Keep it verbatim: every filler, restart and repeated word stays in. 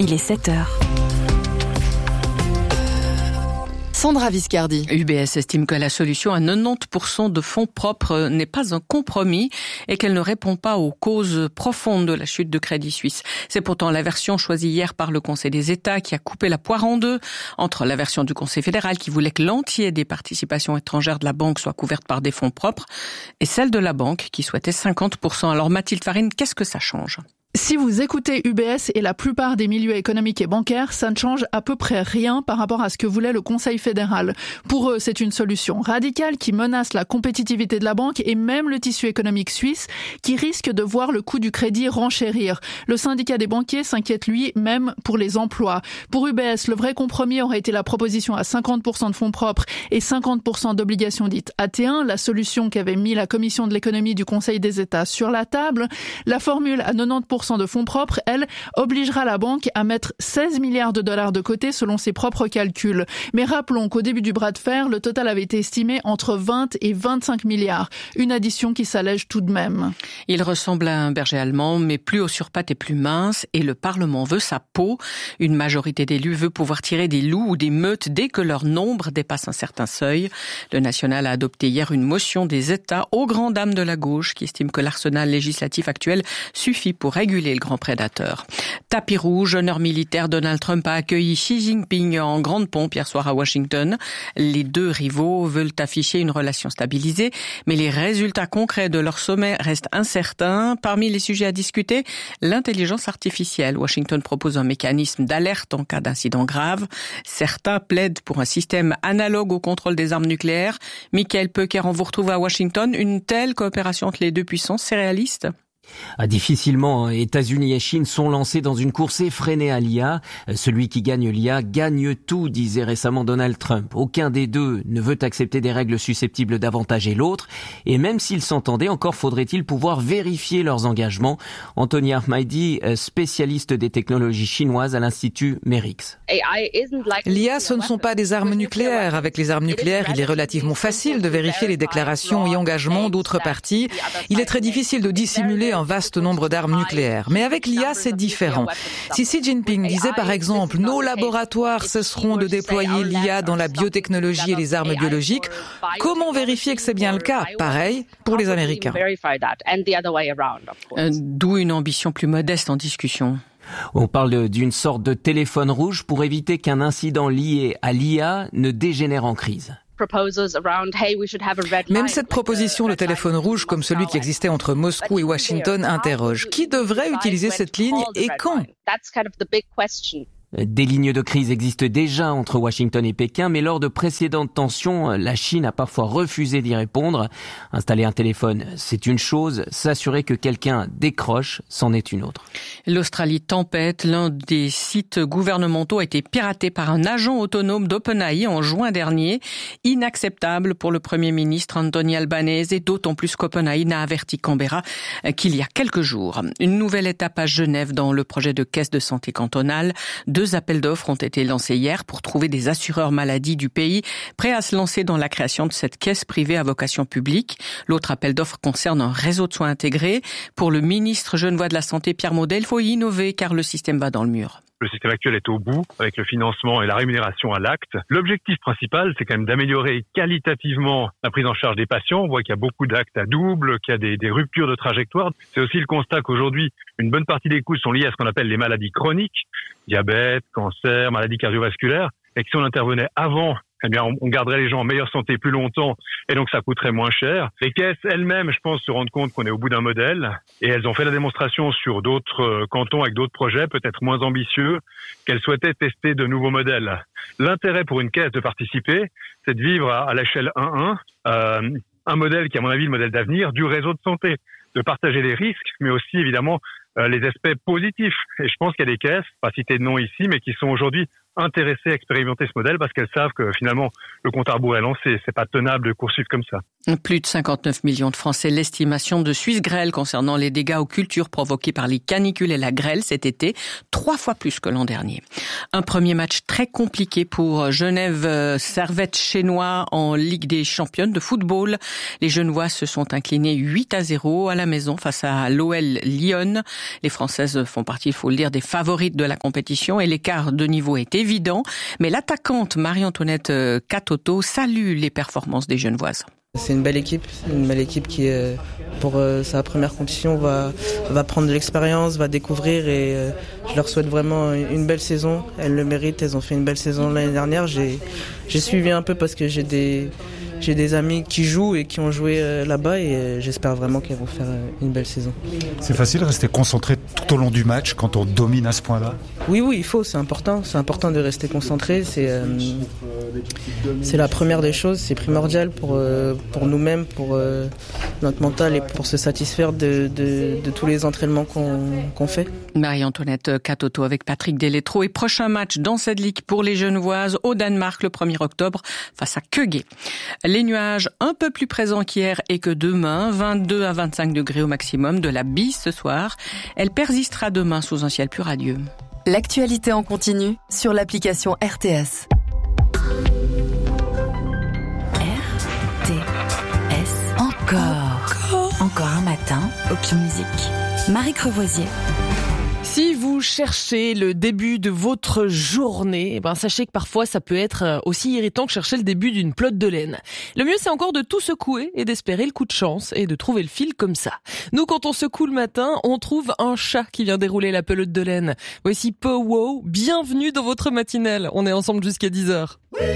Il est sept heures. Sandra Viscardi. U B S estime que la solution à quatre-vingt-dix pour cent de fonds propres n'est pas un compromis et qu'elle ne répond pas aux causes profondes de la chute de Crédit Suisse. C'est pourtant la version choisie hier par le Conseil des États qui a coupé la poire en deux entre la version du Conseil fédéral qui voulait que l'entier des participations étrangères de la banque soit couverte par des fonds propres et celle de la banque qui souhaitait cinquante pour cent. Alors Mathilde Farine, qu'est-ce que ça change ? Si vous écoutez U B S et la plupart des milieux économiques et bancaires, ça ne change à peu près rien par rapport à ce que voulait le Conseil fédéral. Pour eux, c'est une solution radicale qui menace la compétitivité de la banque et même le tissu économique suisse qui risque de voir le coût du crédit renchérir. Le syndicat des banquiers s'inquiète lui même pour les emplois. Pour U B S, le vrai compromis aurait été la proposition à cinquante pour cent de fonds propres et cinquante pour cent d'obligations dites A T un, la solution qu'avait mis la Commission de l'économie du Conseil des États sur la table. La formule à quatre-vingt-dix pour cent de fonds propres, elle, obligera la banque à mettre seize milliards de dollars de côté selon ses propres calculs. Mais rappelons qu'au début du bras de fer, le total avait été estimé entre vingt et vingt-cinq milliards. Une addition qui s'allège tout de même. Il ressemble à un berger allemand, mais plus haut sur pattes et plus mince, et le Parlement veut sa peau. Une majorité d'élus veut pouvoir tirer des loups ou des meutes dès que leur nombre dépasse un certain seuil. Le National a adopté hier une motion des États aux grandes dames de la gauche qui estime que l'arsenal législatif actuel suffit pour réguler le grand prédateur. Tapis rouge, honneur militaire, Donald Trump a accueilli Xi Jinping en grande pompe hier soir à Washington. Les deux rivaux veulent afficher une relation stabilisée, mais les résultats concrets de leur sommet restent incertains. Parmi les sujets à discuter, l'intelligence artificielle. Washington propose un mécanisme d'alerte en cas d'incident grave. Certains plaident pour un système analogue au contrôle des armes nucléaires. Michael Peuker, on vous retrouve à Washington. Une telle coopération entre les deux puissances, c'est réaliste ? Ah, difficilement, États-Unis et Chine sont lancés dans une course effrénée à l'I A. Celui qui gagne l'I A gagne tout, disait récemment Donald Trump. Aucun des deux ne veut accepter des règles susceptibles d'avantager l'autre. Et même s'ils s'entendaient, encore faudrait-il pouvoir vérifier leurs engagements. Anthony Ahmadi, spécialiste des technologies chinoises à l'Institut Merix. L'I A, ce ne sont pas des armes nucléaires. Avec les armes nucléaires, il est relativement facile de vérifier les déclarations et engagements d'autres parties. Il est très difficile de dissimuler un vaste nombre d'armes nucléaires. Mais avec l'I A, c'est différent. Si Xi Jinping disait par exemple « Nos laboratoires cesseront de déployer l'I A dans la biotechnologie et les armes biologiques », comment vérifier que c'est bien le cas ? Pareil pour les Américains. Euh, d'où une ambition plus modeste en discussion. On parle d'une sorte de téléphone rouge pour éviter qu'un incident lié à l'I A ne dégénère en crise. Même cette proposition de téléphone rouge comme celui qui existait entre Moscou et Washington interroge. Qui devrait utiliser cette ligne et quand ? Des lignes de crise existent déjà entre Washington et Pékin, mais lors de précédentes tensions, la Chine a parfois refusé d'y répondre. Installer un téléphone, c'est une chose, s'assurer que quelqu'un décroche, c'en est une autre. L'Australie tempête, l'un des sites gouvernementaux a été piraté par un agent autonome d'OpenAI en juin dernier. Inacceptable pour le Premier ministre Anthony Albanese, et d'autant plus qu'OpenAI n'a averti Canberra qu'il y a quelques jours. Une nouvelle étape à Genève dans le projet de caisse de santé cantonale. Deux appels d'offres ont été lancés hier pour trouver des assureurs maladie du pays prêts à se lancer dans la création de cette caisse privée à vocation publique. L'autre appel d'offres concerne un réseau de soins intégrés. Pour le ministre genevois de la Santé, Pierre Maudet, il faut innover car le système va dans le mur. Le système actuel est au bout avec le financement et la rémunération à l'acte. L'objectif principal, c'est quand même d'améliorer qualitativement la prise en charge des patients. On voit qu'il y a beaucoup d'actes à double, qu'il y a des, des ruptures de trajectoire. C'est aussi le constat qu'aujourd'hui, une bonne partie des coûts sont liés à ce qu'on appelle les maladies chroniques, diabète, cancer, maladies cardiovasculaires, et que si on intervenait avant, eh bien, on garderait les gens en meilleure santé plus longtemps et donc ça coûterait moins cher. Les caisses elles-mêmes, je pense, se rendent compte qu'on est au bout d'un modèle et elles ont fait la démonstration sur d'autres cantons avec d'autres projets, peut-être moins ambitieux, qu'elles souhaitaient tester de nouveaux modèles. L'intérêt pour une caisse de participer, c'est de vivre à, à l'échelle un un, euh, un modèle qui est à mon avis le modèle d'avenir du réseau de santé, de partager les risques, mais aussi évidemment euh, les aspects positifs. Et je pense qu'il y a des caisses, pas citer de nom ici, mais qui sont aujourd'hui intéressées à expérimenter ce modèle parce qu'elles savent que finalement le compte à rebours est lancé. C'est pas tenable de poursuivre comme ça. Plus de cinquante-neuf millions de francs, c'est l'estimation de Suisse Grêle concernant les dégâts aux cultures provoqués par les canicules et la grêle cet été, trois fois plus que l'an dernier. Un premier match très compliqué pour Genève Servette Chénois en Ligue des Championnes de football. Les Genevois se sont inclinés huit à zéro à la maison face à l'O L Lyon. Les Françaises font partie, il faut le dire, des favorites de la compétition et l'écart de niveau est évident. Mais l'attaquante Marie-Antoinette Katoto salue les performances des Genevoises. C'est une belle équipe, une belle équipe qui, pour sa première compétition, va, va prendre de l'expérience, va découvrir et je leur souhaite vraiment une belle saison. Elles le méritent, elles ont fait une belle saison l'année dernière. J'ai, j'ai suivi un peu parce que j'ai des, j'ai des amis qui jouent et qui ont joué là-bas et j'espère vraiment qu'elles vont faire une belle saison. C'est facile de rester concentré tout au long du match quand on domine à ce point-là ? Oui, oui, il faut, c'est important. C'est important de rester concentré. C'est, euh, c'est la première des choses, c'est primordial pour, euh, pour nous-mêmes, pour euh, notre mental et pour se satisfaire de, de, de tous les entraînements qu'on, qu'on fait. Marie-Antoinette Katoto avec Patrick Deletro et prochain match dans cette ligue pour les Genevoises au Danemark le premier octobre face à Køge. Les nuages un peu plus présents qu'hier et que demain, vingt-deux à vingt-cinq degrés au maximum, de la bise ce soir. Elle persistera demain sous un ciel plus radieux. L'actualité en continu sur l'application R T S. R T S. Encore. Encore. Encore un matin, aucune musique. Marie Crevoisier. Si vous cherchez le début de votre journée, eh ben sachez que parfois ça peut être aussi irritant que chercher le début d'une pelote de laine. Le mieux c'est encore de tout secouer et d'espérer le coup de chance et de trouver le fil comme ça. Nous quand on secoue le matin, on trouve un chat qui vient dérouler la pelote de laine. Voici Pow Wow, bienvenue dans votre matinale. On est ensemble jusqu'à dix heures.